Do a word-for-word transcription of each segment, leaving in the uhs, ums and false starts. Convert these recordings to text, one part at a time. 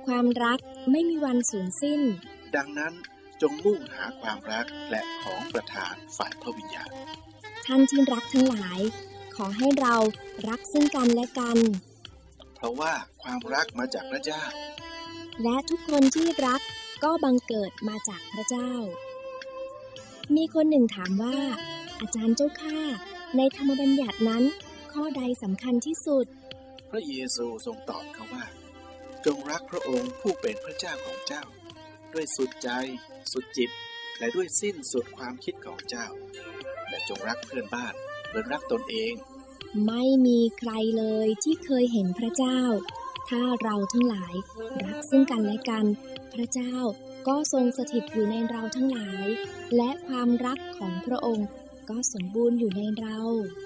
ความรักไม่มีวันสูญสิ้นดังนั้นจงมุ่งหาความรักและของประทานฝ่ายพระวิญญาณท่านที่รักทั้งหลายขอให้เรารักซึ่งกันและกันเพราะว่าความรักมาจากพระเจ้าและทุกคนที่รักก็บังเกิดมาจากพระเจ้ามีคนหนึ่งถามว่าอาจารย์เจ้าข้าในธรรมบัญญัตินั้นข้อใดสำคัญที่สุดพระเยซูทรงตอบเขาว่าจงรักพระองค์ผู้เป็นพระเจ้าของเจ้าด้วยสุดใจสุดจิตและด้วยสิ้นสุดความคิดของเจ้าและจงรักเพื่อนบ้านเหมือนรักตนเองไม่มีใครเลยที่เคยเห็นพระเจ้าถ้าเราทั้งหลายรักซึ่งกันและกันพระเจ้าก็ทรงสถิตอยู่ในเราทั้งหลายและความรักของพระองค์ก็สมบูรณ์อยู่ในเรา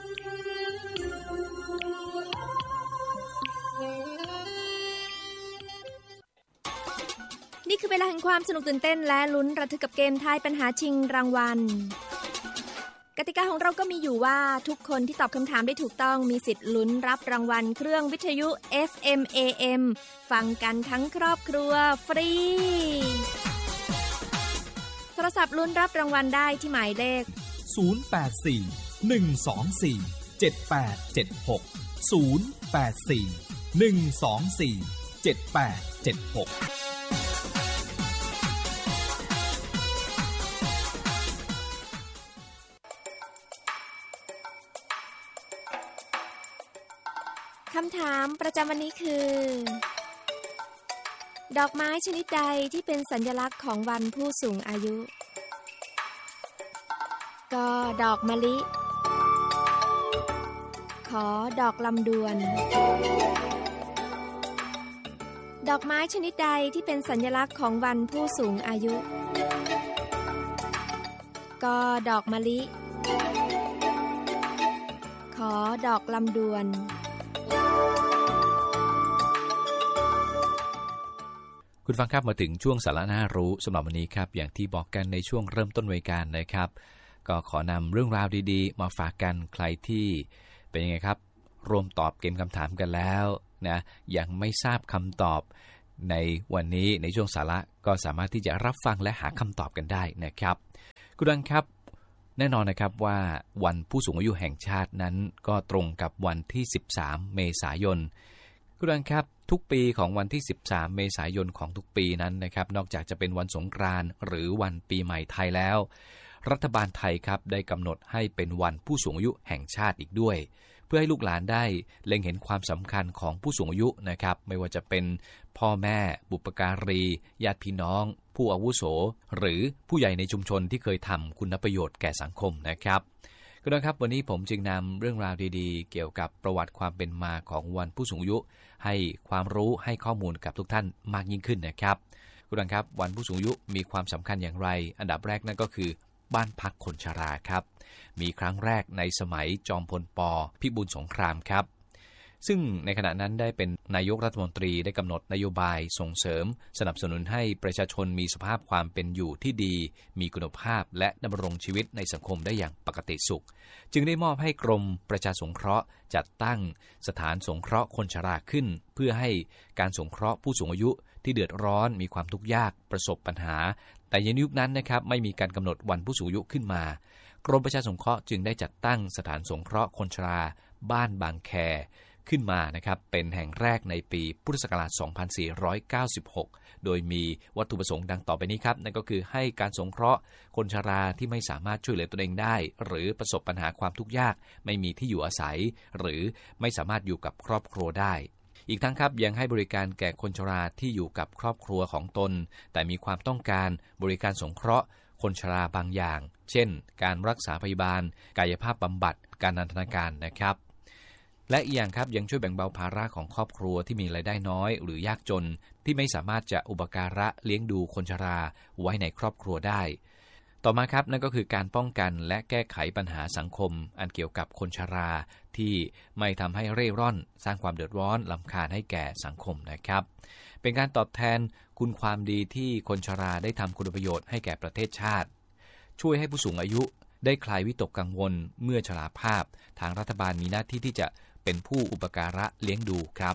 นี่คือเวลาแห่งความสนุกตื่นเต้นและลุ้นระทึกกับเกมทายปัญหาชิงรางวัลกติกาของเราก็มีอยู่ว่าทุกคนที่ตอบคำถามได้ถูกต้องมีสิทธิ์ลุ้นรับรางวัลเครื่องวิทยุ เอฟ เอ็ม เอ เอ็ม ฟังกันทั้งครอบครัวฟรีโทรศัพท์ลุ้นรับรางวัลได้ที่หมายเลขศูนย์ แปด สี่ หนึ่ง สอง สี่ เจ็ด แปด เจ็ด หก ศูนย์ แปด สี่ หนึ่ง สอง สี่ เจ็ด แปด เจ็ด หกคำถามประจำวันนี้คือดอกไม้ชนิดใดที่เป็นสัญลักษณ์ของวันผู้สูงอายุก.ดอกมะลิข.ดอกลำดวนดอกไม้ชนิดใดที่เป็นสัญลักษณ์ของวันผู้สูงอายุก.ดอกมะลิข.ดอกลำดวนคุณฟังครับมาถึงช่วงสาระน่ารู้สำหรับวันนี้ครับอย่างที่บอกกันในช่วงเริ่มต้นรายการนะครับก็ขอนำเรื่องราวดีๆมาฝากกันใครที่เป็นยังไงครับรวมตอบเกมคำถามกันแล้วนะยังไม่ทราบคำตอบในวันนี้ในช่วงสาระก็สามารถที่จะรับฟังและหาคำตอบกันได้นะครับคุณดังครับแน่นอนนะครับว่าวันผู้สูงอายุแห่งชาตินั้นก็ตรงกับวันที่สิบสามเมษายนคุณดังครับทุกปีของวันที่สิบสามเมษายนของทุกปีนั้นนะครับนอกจากจะเป็นวันสงกรานต์หรือวันปีใหม่ไทยแล้วรัฐบาลไทยครับได้กำหนดให้เป็นวันผู้สูงอายุแห่งชาติอีกด้วยเพื่อให้ลูกหลานได้เล็งเห็นความสำคัญของผู้สูงอายุนะครับไม่ว่าจะเป็นพ่อแม่บุปการีญาติพี่น้องผู้อาวุโสหรือผู้ใหญ่ในชุมชนที่เคยทำคุณประโยชน์แก่สังคมนะครับก็นะครับวันนี้ผมจึงนำเรื่องราวดีๆเกี่ยวกับประวัติความเป็นมาของวันผู้สูงอายุให้ความรู้ให้ข้อมูลกับทุกท่านมากยิ่งขึ้นนะครับคุณดังครับวันผู้สูงอายุมีความสำคัญอย่างไรอันดับแรกนั่นก็คือบ้านพักคนชราครับมีครั้งแรกในสมัยจอมพลป.พิบูลสงครามครับซึ่งในขณะนั้นได้เป็นนายกรัฐมนตรีได้กำหนดนโยบายส่งเสริมสนับสนุนให้ประชาชนมีสภาพความเป็นอยู่ที่ดีมีคุณภาพและดำรงชีวิตในสังคมได้อย่างปกติสุขจึงได้มอบให้กรมประชาสงเคราะห์จัดตั้งสถานสงเคราะห์คนชราขึ้นเพื่อให้การสงเคราะห์ผู้สูงอายุที่เดือดร้อนมีความทุกข์ยากประสบปัญหาแต่ในยุคนั้นนะครับไม่มีการกำหนดวันผู้สูงอายุขึ้นมากรมประชาสงเคราะห์จึงได้จัดตั้งสถานสงเคราะห์คนชราบ้านบางแคขึ้นมานะครับเป็นแห่งแรกในปีพุทธศักราชสองพันสี่ร้อยเก้าสิบหกโดยมีวัตถุประสงค์ดังต่อไปนี้ครับนั่นก็คือให้การสงเคราะห์คนชราที่ไม่สามารถช่วยเหลือตนเองได้หรือประสบปัญหาความทุกข์ยากไม่มีที่อยู่อาศัยหรือไม่สามารถอยู่กับครอบครัวได้อีกทั้งครับยังให้บริการแก่คนชราที่อยู่กับครอบครัวของตนแต่มีความต้องการบริการสงเคราะห์คนชราบางอย่างเช่นการรักษาพยาบาลกายภาพบำบัดการนันทนาการนะครับและอีกอย่างครับยังช่วยแบ่งเบาภาระของครอบครัวที่มีรายได้น้อยหรือยากจนที่ไม่สามารถจะอุปการะเลี้ยงดูคนชราไว้ในครอบครัวได้ต่อมาครับนั่นก็คือการป้องกันและแก้ไขปัญหาสังคมอันเกี่ยวกับคนชราที่ไม่ทำให้เร่ร่อนสร้างความเดือดร้อนรำคาญให้แก่สังคมนะครับเป็นการตอบแทนคุณความดีที่คนชราได้ทำคุณประโยชน์ให้แก่ประเทศชาติช่วยให้ผู้สูงอายุได้คลายวิตกกังวลเมื่อชราภาพทางรัฐบาลมีหน้าที่ที่จะเป็นผู้อุปการะเลี้ยงดูครับ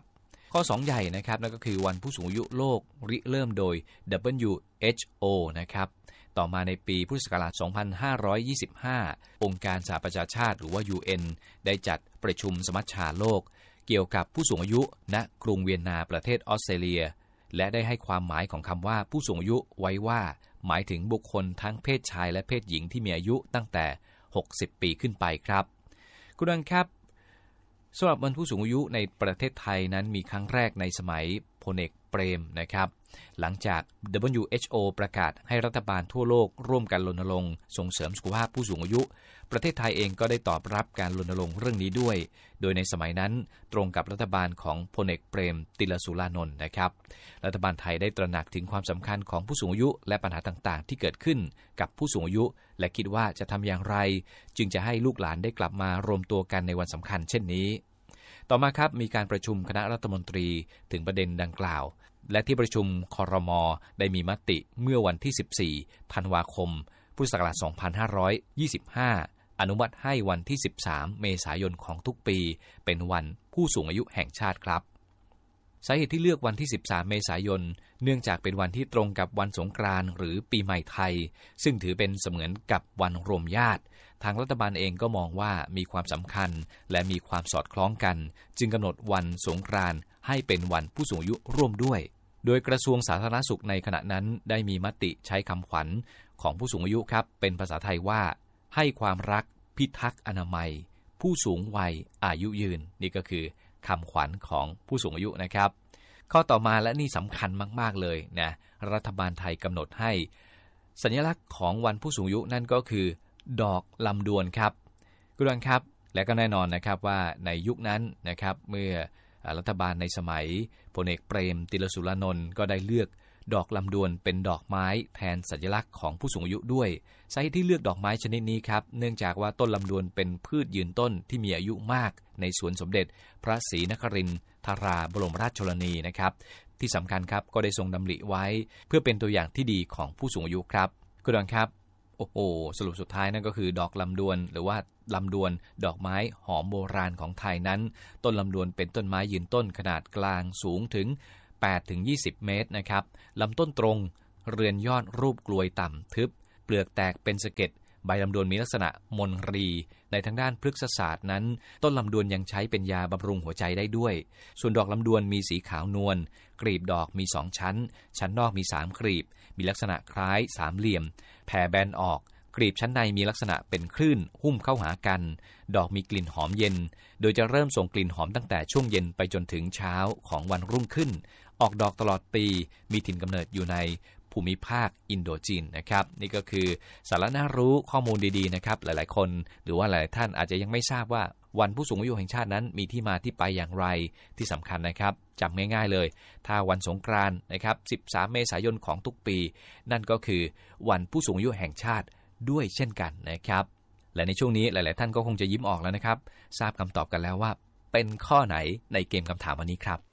ข้อสองใหญ่นะครับนั่นก็คือวันผู้สูงอายุโลกริเริ่มโดย ดับเบิลยู เอช โอ นะครับต่อมาในปีพุทธศักราช สองพันห้าร้อยยี่สิบห้า องค์การสหประชาชาติหรือว่า ยู เอ็น ได้จัดประชุมสมัชชาโลกเกี่ยวกับผู้สูงอายุณกรุงเวียนนาประเทศออสเตรเลียและได้ให้ความหมายของคำว่าผู้สูงอายุไว้ว่าหมายถึงบุคคลทั้งเพศชายและเพศหญิงที่มีอายุตั้งแต่หกสิบปีขึ้นไปครับคุณผู้ฟังครับสำหรับวันผู้สูงอายุในประเทศไทยนั้นมีครั้งแรกในสมัยพลเอกเปรมนะครับหลังจาก ดับเบิลยู เอช โอ ประกาศให้รัฐบาลทั่วโลกร่วมกันรณรงค์ส่งเสริมสุขภาพผู้สูงอายุประเทศไทยเองก็ได้ตอบรับการรณรงค์เรื่องนี้ด้วยโดยในสมัยนั้นตรงกับรัฐบาลของพลเอกเปรมติลสุรานนท์นะครับรัฐบาลไทยได้ตระหนักถึงความสำคัญของผู้สูงอายุและปัญหาต่างๆที่เกิดขึ้นกับผู้สูงอายุและคิดว่าจะทำอย่างไรจึงจะให้ลูกหลานได้กลับมารวมตัวกันในวันสำคัญเช่นนี้ต่อมาครับมีการประชุมคณะรัฐมนตรีถึงประเด็นดังกล่าวและที่ประชุมครม.ได้มีมติเมื่อวันที่สิบสี่ธันวาคมพุทธศักราชสองพันห้าร้อยยี่สิบห้าอนุมัติให้วันที่สิบสามเมษายนของทุกปีเป็นวันผู้สูงอายุแห่งชาติครับสาเหตุที่เลือกวันที่สิบสามเมษายนเนื่องจากเป็นวันที่ตรงกับวันสงกรานต์หรือปีใหม่ไทยซึ่งถือเป็นเสมือนกับวันรวมญาติทางรัฐบาลเองก็มองว่ามีความสำคัญและมีความสอดคล้องกันจึงกำหนดวันสงกรานต์ให้เป็นวันผู้สูงอายุร่วมด้วยโดยกระทรวงสาธารณสุขในขณะนั้นได้มีมติใช้คำขวัญของผู้สูงอายุครับเป็นภาษาไทยว่าให้ความรักพิทักษ์อนามัยผู้สูงวัยอายุยืนนี่ก็คือคำขวัญของผู้สูงอายุนะครับข้อต่อมาและนี่สำคัญมากๆเลยนะรัฐบาลไทยกำหนดให้สัญลักษณ์ของวันผู้สูงอายุนั่นก็คือดอกลำดวนครับคุณผู้ชมครับและก็แน่นอนนะครับว่าในยุคนั้นนะครับเมื่อรัฐบาลในสมัยพลเอกเปรมติลสุรานนท์ก็ได้เลือกดอกลำดวนเป็นดอกไม้แทนสัญลักษณ์ของผู้สูงอายุด้วยสาเหตุที่เลือกดอกไม้ชนิดนี้ครับเนื่องจากว่าต้นลำดวนเป็นพืชยืนต้นที่มีอายุมากในสวนสมเด็จพระศรีนครินทราบรมราชชนนีนะครับที่สำคัญครับก็ได้ทรงดำริไว้เพื่อเป็นตัวอย่างที่ดีของผู้สูงอายุครับคุณผู้ชมครับโอ้โหสรุปสุดท้ายนั่นก็คือดอกลำดวนหรือว่าลำดวนดอกไม้หอมโบราณของไทยนั้นต้นลำดวนเป็นต้นไม้ยืนต้นขนาดกลางสูงถึงแปดถึงยี่สิบเมตรนะครับลำต้นตรงเรือนยอดรูปกลวยต่ำทึบเปลือกแตกเป็นสะเก็ดใบลำดวนมีลักษณะมนรีในทางด้านพฤกษศาสตร์นั้นต้นลำดวนยังใช้เป็นยาบำรุงหัวใจได้ด้วยส่วนดอกลำดวนมีสีขาวนวลกลีบดอกมีสองชั้นชั้นนอกมีสามกลีบมีลักษณะคล้ายสามเหลี่ยมแผ่แบนออกกลีบชั้นในมีลักษณะเป็นคลื่นหุ้มเข้าหากันดอกมีกลิ่นหอมเย็นโดยจะเริ่มส่งกลิ่นหอมตั้งแต่ช่วงเย็นไปจนถึงเช้าของวันรุ่งขึ้นออกดอกตลอดปีมีถิ่นกำเนิดอยู่ในภูมิภาคอินโดจีนนะครับนี่ก็คือสาระน่ารู้ข้อมูลดีๆนะครับหลายๆคนหรือว่าหลายๆท่านอาจจะยังไม่ทราบว่าวันผู้สูงอายุแห่งชาตินั้นมีที่มาที่ไปอย่างไรที่สำคัญนะครับจำง่ายๆเลยถ้าวันสงกรานต์นะครับสิบสามเมษายนของทุกปีนั่นก็คือวันผู้สูงอายุแห่งชาติด้วยเช่นกันนะครับและในช่วงนี้หลายๆท่านก็คงจะยิ้มออกแล้วนะครับทราบคำตอบกันแล้วว่าเป็นข้อไหนในเกมคำถามวันนี้ครับ